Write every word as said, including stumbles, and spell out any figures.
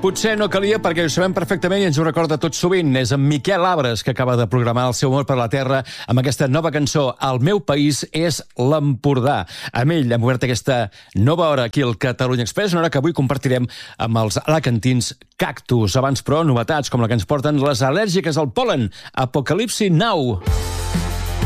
Potser no calia perquè ho sabem perfectament i ens ho recorda tot sovint. És en Miquel Abres que acaba de programar El seu amor per la terra amb aquesta nova cançó El meu país és l'Empordà. Amb ell hem obert aquesta nova hora aquí al Catalunya Express, una hora que avui compartirem amb els alacantins Cactus. Abans, però, novetats com la que ens porten les al·lèrgiques al pol·len. Apocalipsi Now.